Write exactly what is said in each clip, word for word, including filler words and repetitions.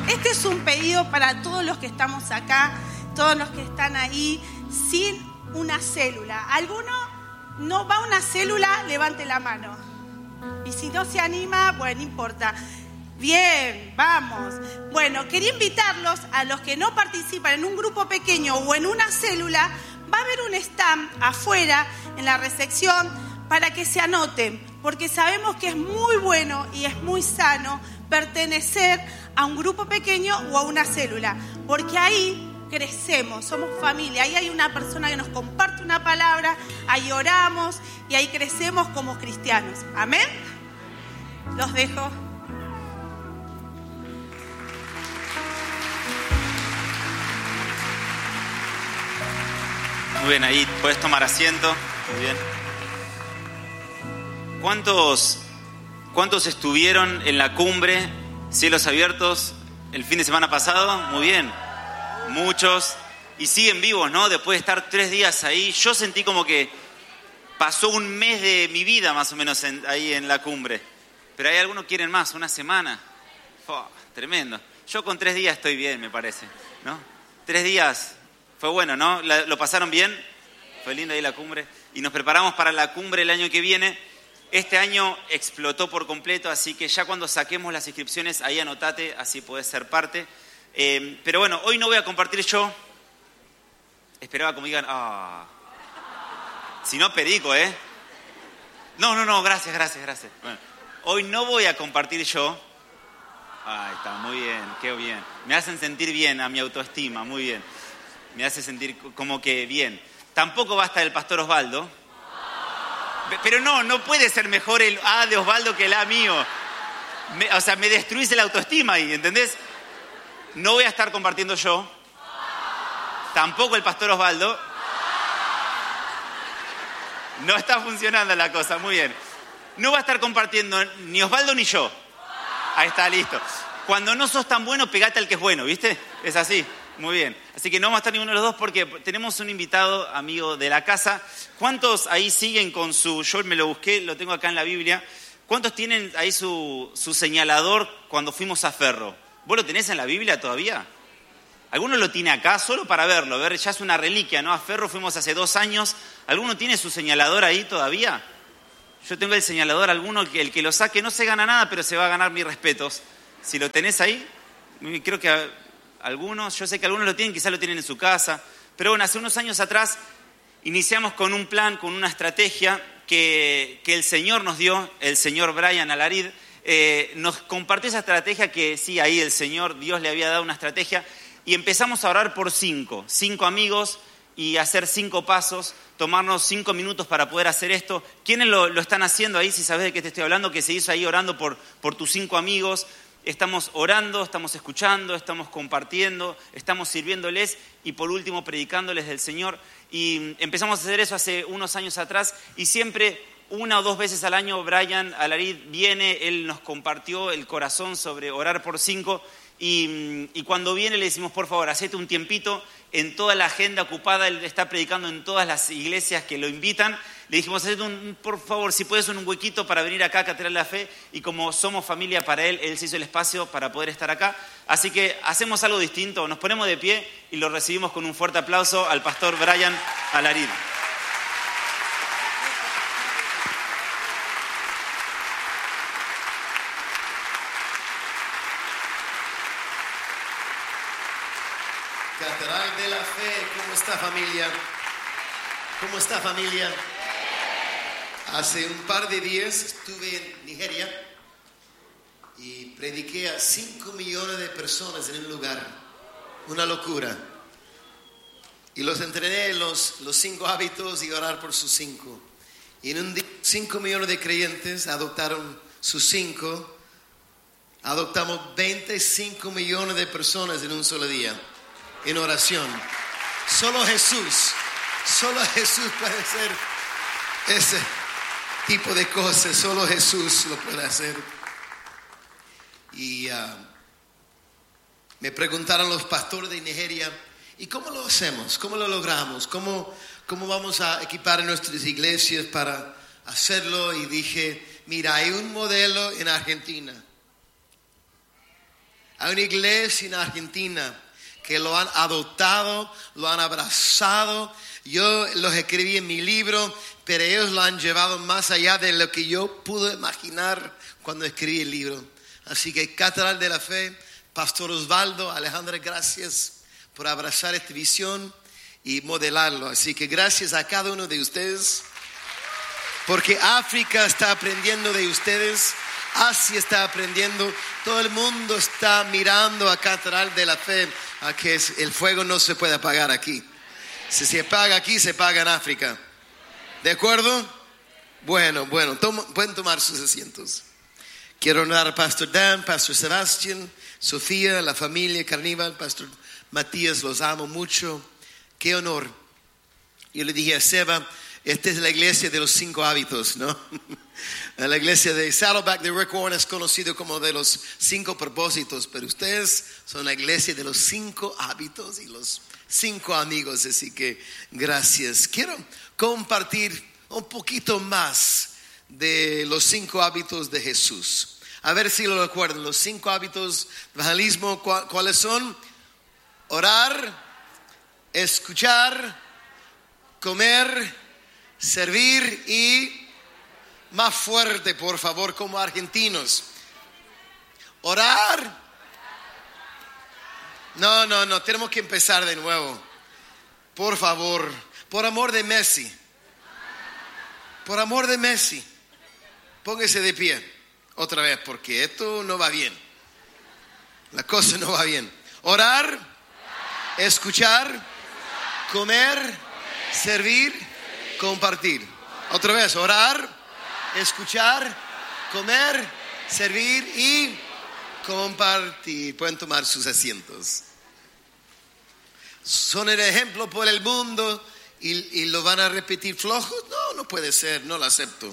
Este es un pedido para todos los que estamos acá, todos los que están ahí, sin una célula. ¿Alguno no va a una célula? Levante la mano. Y si no se anima, bueno, no importa. Bien, vamos. Bueno, quería invitarlos a los que no participan en un grupo pequeño o en una célula. Va a haber un stand afuera en la recepción para que se anoten, porque sabemos que es muy bueno y es muy sano pertenecer a un grupo pequeño o a una célula, porque ahí crecemos, somos familia, ahí hay una persona que nos comparte una palabra, ahí oramos y ahí crecemos como cristianos. ¿Amén? Los dejo. Muy bien, ahí puedes tomar asiento. Muy bien. ¿Cuántos, cuántos estuvieron en la cumbre Cielos Abiertos el fin de semana pasado? Muy bien. Muchos. Y siguen vivos, ¿no? Después de estar tres días ahí. Yo sentí como que pasó un mes de mi vida más o menos en, ahí en la cumbre. Pero hay algunos que quieren más, una semana. Oh, tremendo. Yo con tres días estoy bien, me parece, ¿no? Tres días fue bueno, ¿no? ¿Lo pasaron bien? Fue linda ahí la cumbre. Y nos preparamos para la cumbre el año que viene. Este año explotó por completo, así que ya cuando saquemos las inscripciones, ahí anotate, así podés ser parte. Eh, pero bueno, hoy no voy a compartir yo. Esperaba que me digan, ah. Si no, perico, ¿eh? No, no, no, gracias, gracias, gracias. Bueno, hoy no voy a compartir yo. Ay, está muy bien, qué bien. Me hacen sentir bien a mi autoestima, muy bien. Me hace sentir como que bien. Tampoco va a estar el pastor Osvaldo. Pero no, no puede ser mejor el A de Osvaldo que el A mío. Me, o sea, me destruís la autoestima ahí, ¿entendés? No voy a estar compartiendo yo. Tampoco el pastor Osvaldo. No está funcionando la cosa, muy bien. No va a estar compartiendo ni Osvaldo ni yo. Ahí está, listo. Cuando no sos tan bueno, pegate al que es bueno, ¿viste? Es así. Muy bien. Así que no vamos a estar ninguno de los dos porque tenemos un invitado, amigo de la casa. ¿Cuántos ahí siguen con su... Yo me lo busqué, lo tengo acá en la Biblia. ¿Cuántos tienen ahí su, su señalador cuando fuimos a Ferro? ¿Vos lo tenés en la Biblia todavía? ¿Alguno lo tiene acá solo para verlo? A ver, ya es una reliquia, ¿no? A Ferro fuimos hace dos años. ¿Alguno tiene su señalador ahí todavía? Yo tengo el señalador, alguno, que el que lo saque no se gana nada, pero se va a ganar mis respetos. Si lo tenés ahí, creo que... Algunos, yo sé que algunos lo tienen, quizás lo tienen en su casa, pero bueno, hace unos años atrás iniciamos con un plan, con una estrategia que, que el Señor nos dio, el señor Brian Alarid, eh, nos compartió esa estrategia que sí, ahí el Señor, Dios le había dado una estrategia y empezamos a orar por cinco, cinco amigos y hacer cinco pasos, tomarnos cinco minutos para poder hacer esto. ¿Quiénes lo, lo están haciendo ahí? Si sabes de qué te estoy hablando, que se hizo ahí orando por, por tus cinco amigos. Estamos orando, estamos escuchando, estamos compartiendo, estamos sirviéndoles y por último predicándoles del Señor. Y empezamos a hacer eso hace unos años atrás y siempre una o dos veces al año Brian Alarid viene, él nos compartió el corazón sobre orar por cinco y, y cuando viene le decimos por favor, hacete un tiempito en toda la agenda ocupada, él está predicando en todas las iglesias que lo invitan. Le dijimos, hacete un, por favor, si puedes, un huequito para venir acá a Catedral de la Fe. Y como somos familia para él, él se hizo el espacio para poder estar acá. Así que hacemos algo distinto, nos ponemos de pie y lo recibimos con un fuerte aplauso al pastor Brian Alarid. Catedral de la Fe, ¿cómo está familia? ¿Cómo está familia? Hace un par de días estuve en Nigeria y prediqué a cinco millones de personas en un lugar. Una locura. Y los entrené en los, los cinco hábitos y orar por sus cinco. Y en un día, cinco millones de creyentes adoptaron sus cinco. Adoptamos veinticinco millones de personas en un solo día, en oración. Solo Jesús, solo Jesús puede hacer ese tipo de cosas, solo Jesús lo puede hacer. Y uh, me preguntaron los pastores de Nigeria, ¿y cómo lo hacemos? ¿Cómo lo logramos? ¿Cómo, cómo vamos a equipar nuestras iglesias para hacerlo? Y dije, mira, hay un modelo en Argentina. Hay una iglesia en Argentina que lo han adoptado, lo han abrazado. Yo los escribí en mi libro, pero ellos lo han llevado más allá de lo que yo pude imaginar cuando escribí el libro. Así que Catedral de la Fe, Pastor Osvaldo, Alejandra, gracias por abrazar esta visión y modelarlo. Así que gracias a cada uno de ustedes, porque África está aprendiendo de ustedes, Asia está aprendiendo, todo el mundo está mirando a Catedral de la Fe, a que el fuego no se puede apagar aquí. Si se apaga aquí, se apaga en África. ¿De acuerdo? Bueno, bueno, toma, pueden tomar sus asientos. Quiero honrar a Pastor Dan, Pastor Sebastián, Sofía, la familia Carnival, Pastor Matías, los amo mucho. Qué honor. Yo le dije a Seba, esta es la iglesia de los cinco hábitos, ¿no? La iglesia de Saddleback de Rick Warren es conocido como de los cinco propósitos, pero ustedes son la iglesia de los cinco hábitos y los cinco amigos, así que gracias. Quiero compartir un poquito más de los cinco hábitos de Jesús. A ver si lo recuerdan. Los cinco hábitos de evangelismo, ¿cuáles son? Orar, escuchar, comer, servir y más fuerte, por favor, como argentinos. Orar. No, no, no, tenemos que empezar de nuevo. Por favor, por amor de Messi. Por amor de Messi. Póngase de pie otra vez, porque esto no va bien. La cosa no va bien. Orar, escuchar, comer, servir, compartir. Otra vez, orar, escuchar, comer, servir y compartir. Pueden tomar sus asientos. Son el ejemplo por el mundo y, y lo van a repetir flojos. No, no puede ser, no lo acepto.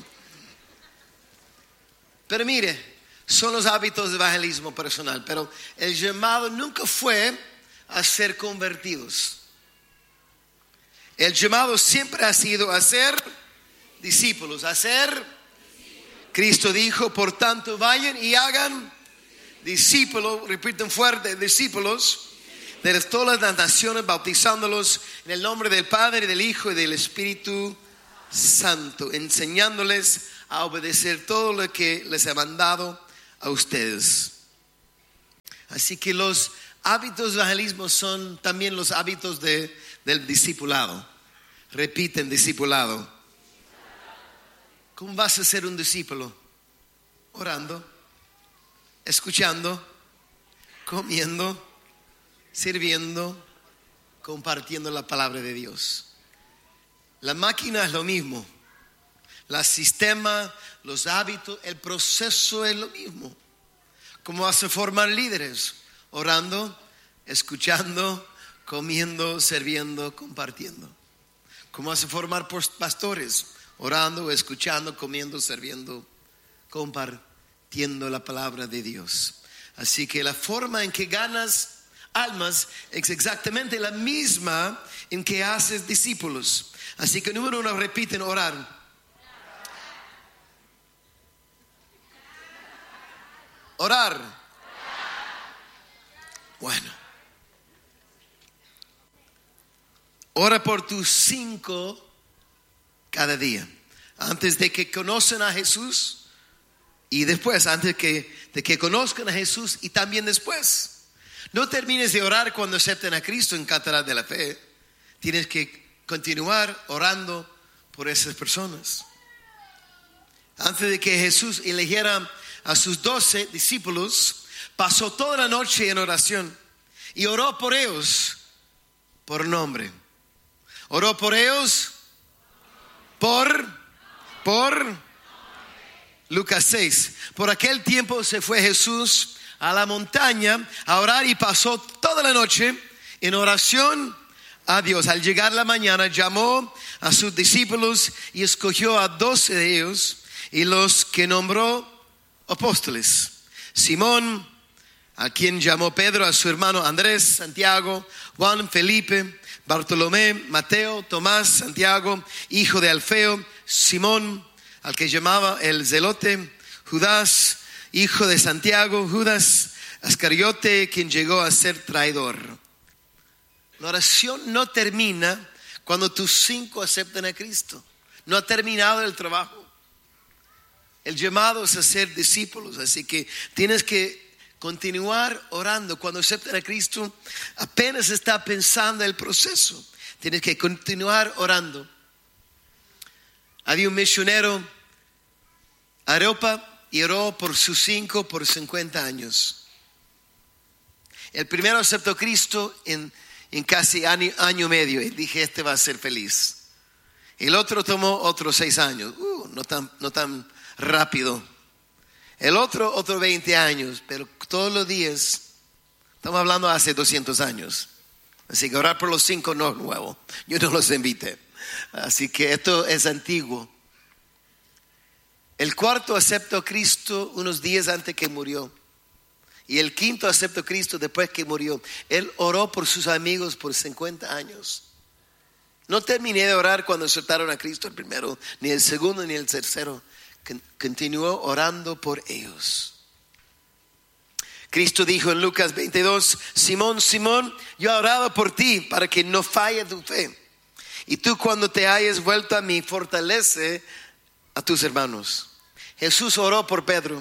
Pero mire, son los hábitos de evangelismo personal. Pero el llamado nunca fue a ser convertidos. El llamado siempre ha sido a ser discípulos, a ser. Cristo dijo, por tanto vayan y hagan discípulos, repiten fuerte, discípulos de todas las naciones, bautizándolos en el nombre del Padre, del Hijo y del Espíritu Santo, enseñándoles a obedecer todo lo que les he mandado a ustedes. Así que los hábitos de evangelismo son también los hábitos de, del discipulado. Repiten, discipulado. ¿Cómo vas a ser un discípulo? Orando, escuchando, comiendo, sirviendo, compartiendo la palabra de Dios. La máquina es lo mismo. El sistema, los hábitos, el proceso es lo mismo. ¿Cómo vas a formar líderes? Orando, escuchando, comiendo, sirviendo, compartiendo. ¿Cómo vas a formar pastores? Orando, escuchando, comiendo, sirviendo, compartiendo la palabra de Dios. Así que la forma en que ganas almas es exactamente la misma en que haces discípulos. Así que número uno, repiten, orar. Orar. Bueno. Ora por tus cinco cada día. Antes de que conozcan a Jesús y después, antes de que, de que conozcan a Jesús y también después. No termines de orar cuando acepten a Cristo en Catedral de la Fe. Tienes que continuar orando por esas personas. Antes de que Jesús eligiera a sus doce discípulos, pasó toda la noche en oración y oró por ellos por nombre. Oró por ellos por, por Lucas seis. Por aquel tiempo se fue Jesús a la montaña a orar y pasó toda la noche en oración a Dios. Al llegar la mañana llamó a sus discípulos y escogió a doce de ellos y los que nombró apóstoles: Simón, a quien llamó Pedro, a su hermano Andrés, Santiago, Juan, Felipe, Bartolomé, Mateo, Tomás, Santiago, hijo de Alfeo, Simón, al que llamaba el Zelote, Judas, hijo de Santiago, Judas Ascariote, quien llegó a ser traidor. La oración no termina cuando tus cinco aceptan a Cristo. No ha terminado el trabajo. El llamado es a ser discípulos, así que tienes que continuar orando. Cuando aceptan a Cristo, apenas está pensando el proceso. Tienes que continuar orando. Había un misionero a Europa y oró por sus cinco por cincuenta años. El primero aceptó a Cristo en, en casi año, año y medio y dije, este va a ser feliz. El otro tomó otros seis años, uh, no tan, no tan rápido. El otro, otros veinte años, pero todos los días, estamos hablando hace doscientos años. Así que orar por los cinco no es nuevo, yo no los invité. Así que esto es antiguo. El cuarto aceptó a Cristo unos días antes que murió. Y el quinto aceptó a Cristo después que murió. Él oró por sus amigos por cincuenta años. No terminé de orar cuando aceptaron a Cristo el primero, ni el segundo, ni el tercero. Continuó orando por ellos. Cristo dijo en Lucas veintidós, Simón, Simón, yo he orado por ti para que no falle tu fe. Y tú cuando te hayas vuelto a mí, fortalece a tus hermanos. Jesús oró por Pedro,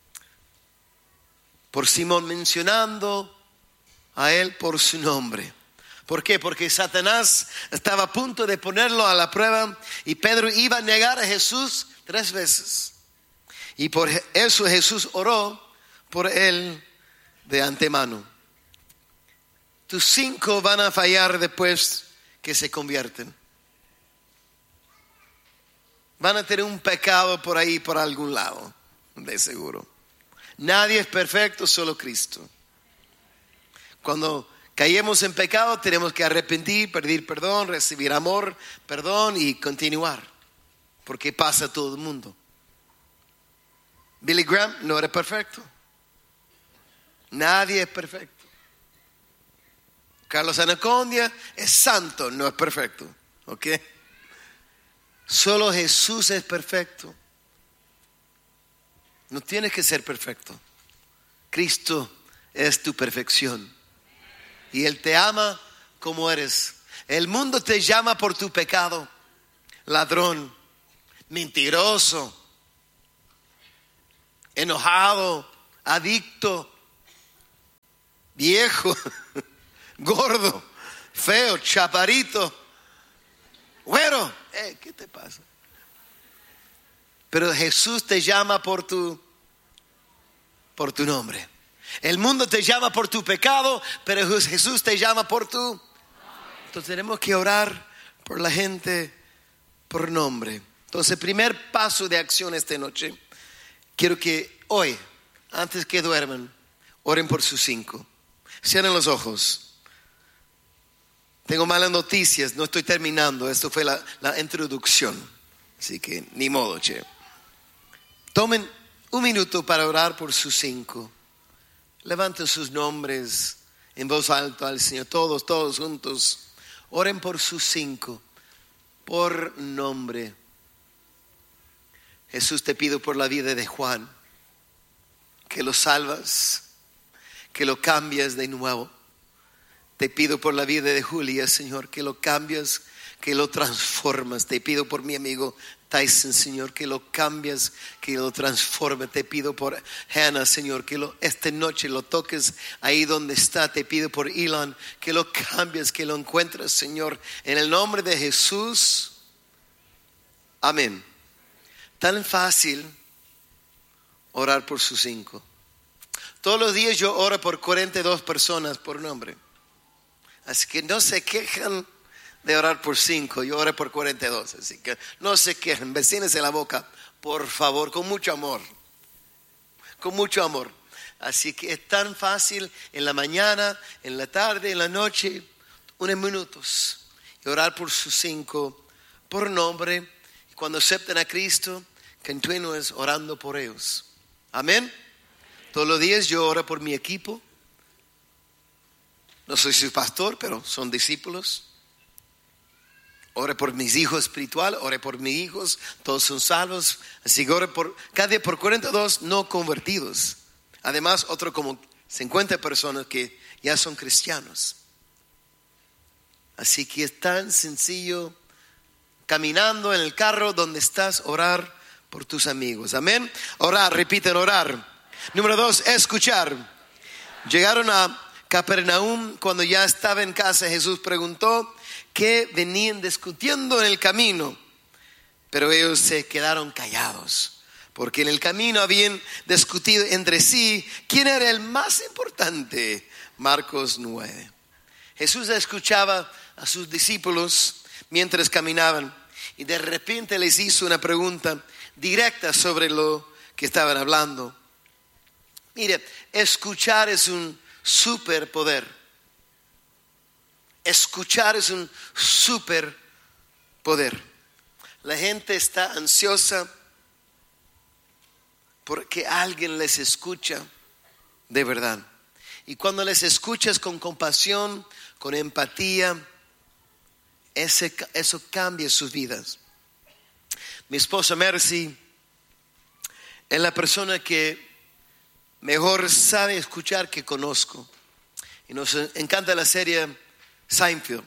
por Simón, mencionando a él por su nombre. ¿Por qué? Porque Satanás estaba a punto de ponerlo a la prueba y Pedro iba a negar a Jesús tres veces. Y por eso Jesús oró por él de antemano. Tus cinco van a fallar después que se convierten. Van a tener un pecado por ahí, por algún lado, de seguro. Nadie es perfecto, solo Cristo. Cuando caemos en pecado, tenemos que arrepentir, pedir perdón, recibir amor, perdón y continuar. Porque pasa a todo el mundo. Billy Graham no era perfecto. Nadie es perfecto. Carlos Anacondia es santo, no es perfecto. ¿Ok? Solo Jesús es perfecto. No tienes que ser perfecto. Cristo es tu perfección. Y Él te ama como eres. El mundo te llama por tu pecado. Ladrón, mentiroso, enojado, adicto, viejo, gordo, feo, chaparrito, güero. Eh, ¿qué te pasa? Pero Jesús te llama por tu, por tu nombre. El mundo te llama por tu pecado, pero Jesús te llama por tu. Entonces tenemos que orar por la gente por nombre. Entonces el primer paso de acción esta noche, quiero que hoy, antes que duerman, oren por sus cinco. Cierren los ojos. Tengo malas noticias, no estoy terminando. Esto fue la, la introducción. Así que ni modo, che. Tomen un minuto para orar por sus cinco. Levanten sus nombres en voz alta al Señor. Todos, todos juntos. Oren por sus cinco. Por nombre. Jesús, te pido por la vida de Juan. Que lo salvas. Que lo cambias de nuevo. Te pido por la vida de Julia, Señor, que lo cambias, que lo transformas. Te pido por mi amigo Tyson, Señor, que lo cambias, que lo transformes. Te pido por Hannah, Señor, que lo, esta noche lo toques ahí donde está. Te pido por Elon, que lo cambies, que lo encuentres, Señor. En el nombre de Jesús. Amén. Tan fácil orar por sus cinco. Todos los días yo oro por cuarenta y dos personas por nombre. Así que no se quejan de orar por cinco, yo oré por cuarenta y dos. Así que no se quejen, vecínense la boca, por favor, con mucho amor. Con mucho amor. Así que es tan fácil en la mañana, en la tarde, en la noche, unos minutos. Y orar por sus cinco, por nombre. Y cuando acepten a Cristo, continúes orando por ellos. Amén. Todos los días yo oro por mi equipo. No soy su pastor, pero son discípulos. Ore por mis hijos espirituales, ore por mis hijos, todos son salvos. Así que ore por cada día por cuarenta y dos no convertidos. Además, otro como cincuenta personas que ya son cristianos. Así que es tan sencillo, caminando en el carro donde estás, orar por tus amigos. Amén. Orar, repiten, orar. Número dos, escuchar. Llegaron a Capernaum. Cuando ya estaba en casa, Jesús preguntó qué venían discutiendo en el camino. Pero ellos se quedaron callados, porque en el camino habían discutido entre sí quién era el más importante. Marcos nueve. Jesús escuchaba a sus discípulos mientras caminaban y de repente les hizo una pregunta directa sobre lo que estaban hablando. Mire, escuchar es un superpoder. Escuchar es un superpoder. La gente está ansiosa porque alguien les escucha de verdad. Y cuando les escuchas con compasión, con empatía, ese, eso cambia sus vidas. Mi esposa Mercy es la persona que mejor sabe escuchar que conozco. Y nos encanta la serie Seinfeld.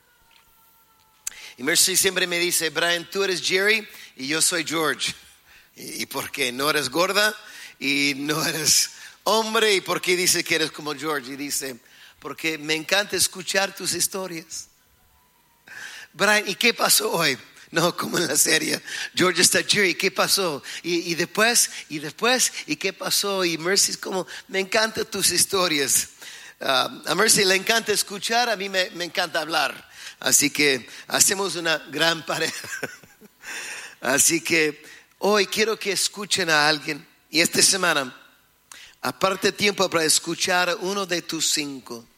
Y Mercy siempre me dice, Brian, tú eres Jerry y yo soy George. ¿Y por qué? ¿No eres gorda y no eres hombre? ¿Y por qué dice que eres como George? Y dice, porque me encanta escuchar tus historias. Brian, ¿y qué pasó hoy? No, como en la serie, George está Jerry, ¿qué pasó? Y, y después, y después, ¿y qué pasó? Y Mercy es como, me encantan tus historias. Uh, a Mercy le encanta escuchar, a mí me, me encanta hablar. Así que hacemos una gran pareja. Así que hoy quiero que escuchen a alguien. Y esta semana, aparte tiempo para escuchar a uno de tus cinco.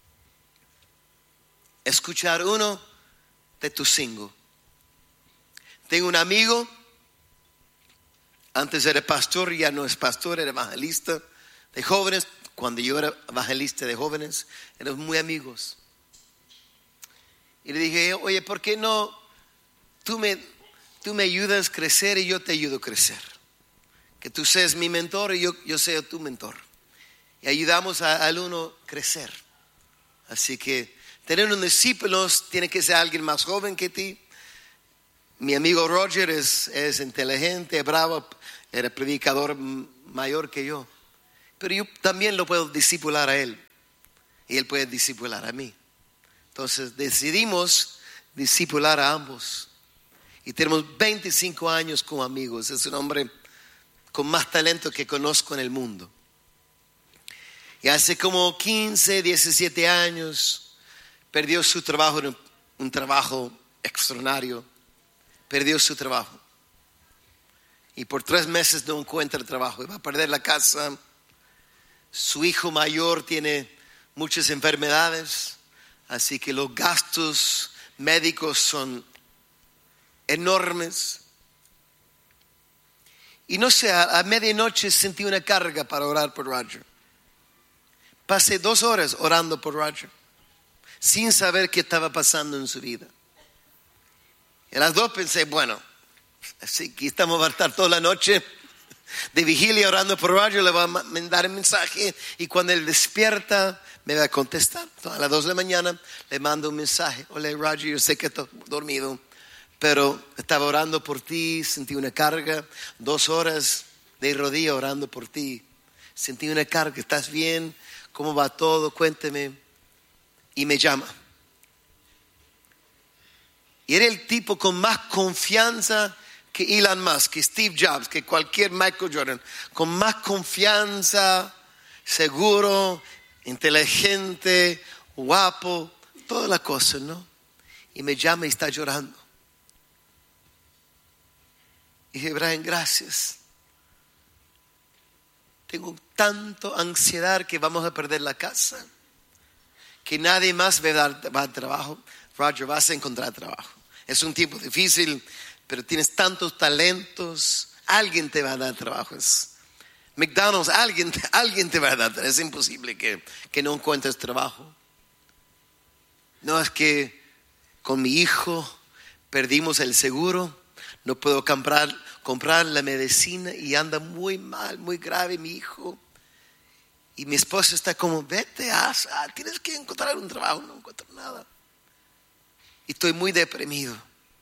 Escuchar uno de tus cinco. Tengo un amigo, antes era pastor, ya no es pastor, era evangelista de jóvenes. Cuando yo era evangelista de jóvenes, éramos muy amigos. Y le dije, oye, ¿por qué no tú me, tú me ayudas a crecer y yo te ayudo a crecer? Que tú seas mi mentor y yo, yo sea tu mentor. Y ayudamos a, al uno a crecer. Así que tener un discípulo tiene que ser alguien más joven que ti. Mi amigo Roger es, es inteligente, bravo, era predicador mayor que yo. Pero yo también lo puedo discipular a él. Y él puede discipular a mí. Entonces decidimos discipular a ambos. Y tenemos veinticinco años como amigos. Es un hombre con más talento que conozco en el mundo. Y hace como quince, diecisiete años perdió su trabajo, en un trabajo extraordinario. Perdió su trabajo. Y por tres meses no encuentra trabajo. Y va a perder la casa. Su hijo mayor tiene muchas enfermedades. Así que los gastos médicos son enormes. Y no sé, a, a medianoche sentí una carga para orar por Roger. Pasé dos horas orando por Roger, sin saber qué estaba pasando en su vida. Y a las dos pensé, bueno, así que estamos a estar toda la noche de vigilia orando por Roger, le voy a mandar un mensaje y cuando él despierta me va a contestar. Entonces, a las dos de la mañana le mando un mensaje. Hola Roger, yo sé que estás dormido, pero estaba orando por ti, sentí una carga, dos horas de rodilla orando por ti. Sentí una carga, ¿estás bien? ¿Cómo va todo? Cuénteme. Y me llama. Y era el tipo con más confianza que Elon Musk, que Steve Jobs, que cualquier Michael Jordan. Con más confianza, seguro, inteligente, guapo, todas las cosas, ¿no? Y me llama y está llorando. Y dije, Brian, gracias. Tengo tanto ansiedad que vamos a perder la casa, que nadie más va a dar, va a dar trabajo. Roger, vas a encontrar trabajo. Es un tiempo difícil, pero tienes tantos talentos. Alguien te va a dar trabajo. Es McDonald's, alguien, alguien te va a dar. Es imposible que, que no encuentres trabajo. No, es que con mi hijo perdimos el seguro. No puedo comprar, comprar la medicina y anda muy mal, muy grave mi hijo. Y mi esposa está como, vete, haz, ah, tienes que encontrar un trabajo. No encuentro nada. Y estoy muy deprimido.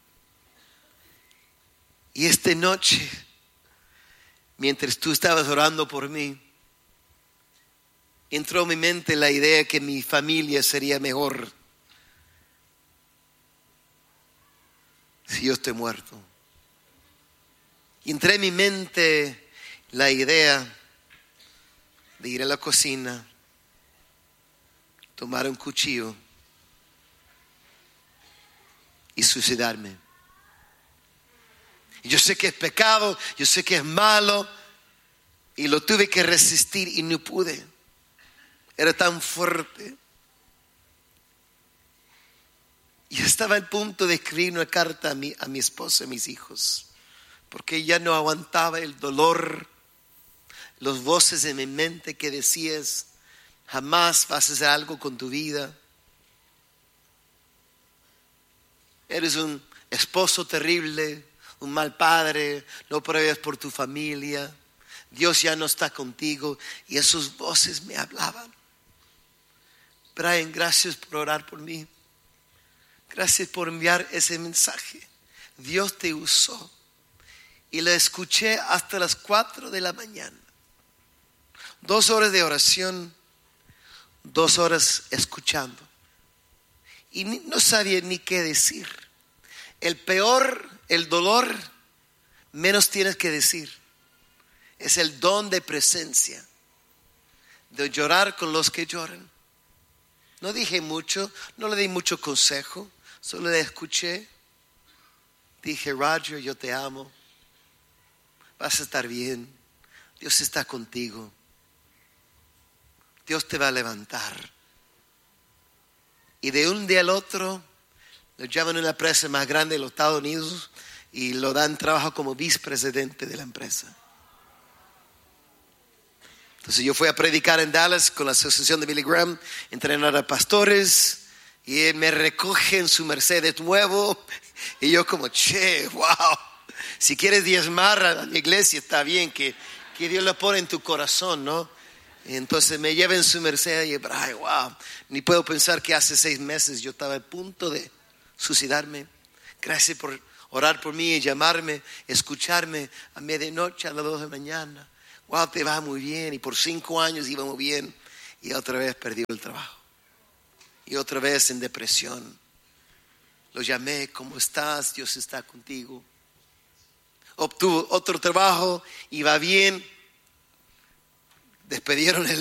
Y esta noche, mientras tú estabas orando por mí, entró en mi mente la idea que mi familia sería mejor si yo estoy muerto. Y entré en mi mente la idea de ir a la cocina, tomar un cuchillo y suicidarme. Y yo sé que es pecado, yo sé que es malo, y lo tuve que resistir y no pude. Era tan fuerte. Y estaba al punto de escribir una carta a mi, a mi esposa y a mis hijos, porque ya no aguantaba el dolor, las voces en mi mente que decías, jamás vas a hacer algo con tu vida. Eres un esposo terrible, un mal padre, no provees por tu familia, Dios ya no está contigo. Y esas voces me hablaban. Brian, gracias por orar por mí. Gracias por enviar ese mensaje. Dios te usó. Y lo escuché hasta las cuatro de la mañana. Dos horas de oración, dos horas escuchando. Y no sabía ni qué decir. El peor, el dolor, menos tienes que decir. Es el don de presencia, de llorar con los que lloran. No dije mucho, no le di mucho consejo, solo le escuché. Dije, Roger, yo te amo. Vas a estar bien. Dios está contigo. Dios te va a levantar. Y de un día al otro, lo llaman a una empresa más grande de los Estados Unidos y lo dan trabajo como vicepresidente de la empresa. Entonces yo fui a predicar en Dallas con la asociación de Billy Graham, entrenar a pastores, y él me recoge en su Mercedes nuevo, y yo como, che, wow, si quieres diezmar a la iglesia está bien, que, que Dios lo pone en tu corazón, ¿no? Y entonces me lleva en su Mercedes y ay, wow, ni puedo pensar que hace seis meses yo estaba a punto de suicidarme. Gracias por orar por mí y llamarme, escucharme a medianoche, a las dos de la mañana. Wow, te va muy bien. Y por cinco años iba muy bien. Y otra vez perdí el trabajo. Y otra vez en depresión. Lo llamé, ¿cómo estás? Dios está contigo. Obtuvo otro trabajo, iba bien. Despidieron el